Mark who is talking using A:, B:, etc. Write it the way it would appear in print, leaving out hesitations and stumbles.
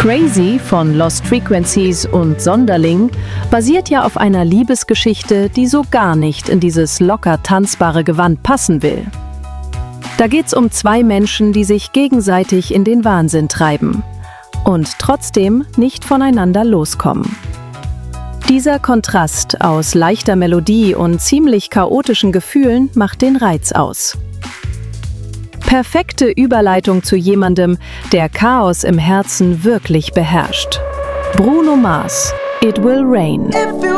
A: Crazy von Lost Frequencies und Sonderling basiert ja auf einer Liebesgeschichte, die so gar nicht in dieses locker tanzbare Gewand passen will. Da geht's um zwei Menschen, die sich gegenseitig in den Wahnsinn treiben und trotzdem nicht voneinander loskommen. Dieser Kontrast aus leichter Melodie und ziemlich chaotischen Gefühlen macht den Reiz aus. Perfekte Überleitung zu jemandem, der Chaos im Herzen wirklich beherrscht. Bruno Mars, It Will Rain.